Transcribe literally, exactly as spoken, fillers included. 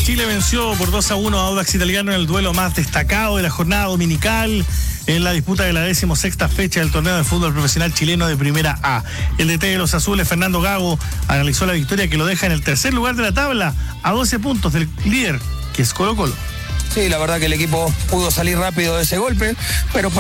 Chile venció por dos a uno a Audax Italiano en el duelo más destacado de la jornada dominical en la disputa de la decimosexta fecha del torneo de fútbol profesional chileno de Primera A. El D T de los azules, Fernando Gago, analizó la victoria que lo deja en el tercer lugar de la tabla a doce puntos del líder, que es Colo Colo. Sí, la verdad que el equipo pudo salir rápido de ese golpe, pero